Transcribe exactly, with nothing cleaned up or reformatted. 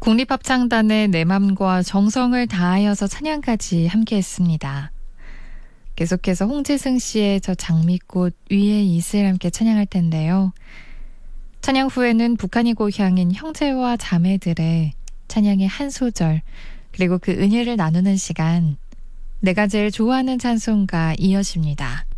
국립합창단의 내 맘과 정성을 다하여서 찬양까지 함께했습니다. 계속해서 홍지승 씨의 저 장미꽃 위에 이슬 함께 찬양할 텐데요. 찬양 후에는 북한이 고향인 형제와 자매들의 찬양의 한 소절, 그리고 그 은혜를 나누는 시간, 내가 제일 좋아하는 찬송가 이어집니다.